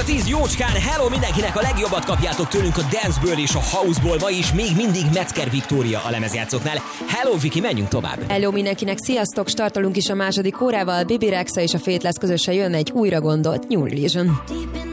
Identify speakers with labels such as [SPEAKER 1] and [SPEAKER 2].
[SPEAKER 1] a 10 jócskán, hello mindenkinek, a legjobbat kapjátok tőlünk a danceből és a houseból, ma is még mindig Metzger Viktória a lemezjátszóknál. Hello Viki, menjünk tovább.
[SPEAKER 2] Hello mindenkinek, sziasztok, startolunk is a második órával, Bibi Rexa és a Faithless közösen jön egy újra gondolt New Religion.